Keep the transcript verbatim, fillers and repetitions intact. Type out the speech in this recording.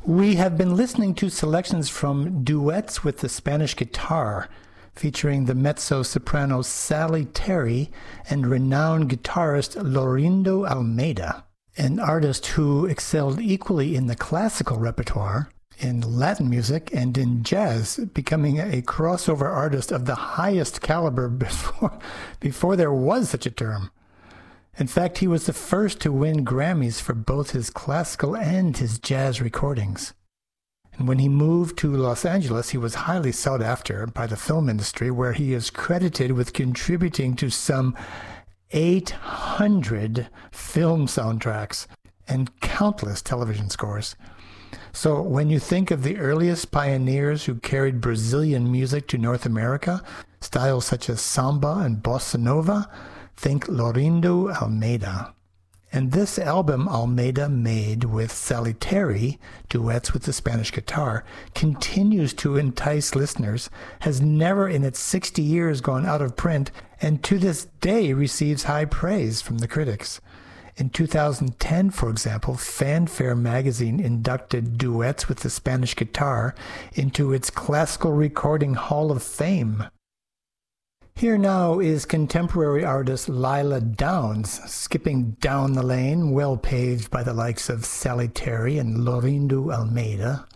We have been listening to selections from Duets with the Spanish Guitar, featuring the mezzo-soprano Sally Terry and renowned guitarist Lorindo Almeida, an artist who excelled equally in the classical repertoire, in Latin music, and in jazz, becoming a crossover artist of the highest caliber before, before there was such a term. In fact, he was the first to win Grammys for both his classical and his jazz recordings. And when he moved to Los Angeles, he was highly sought after by the film industry, where he is credited with contributing to some eight hundred film soundtracks and countless television scores. So when you think of the earliest pioneers who carried Brazilian music to North America, styles such as samba and bossa nova, think Lorindo Almeida. And this album Almeida made with Sally Terry, Duets with the Spanish Guitar, continues to entice listeners, has never in its sixty years gone out of print, and to this day receives high praise from the critics. In two thousand ten, for example, Fanfare magazine inducted Duets with the Spanish Guitar into its Classical Recording Hall of Fame. Here now is contemporary artist Lila Downs, skipping down the lane, well paved by the likes of Sally Terry and Lorindo Almeida,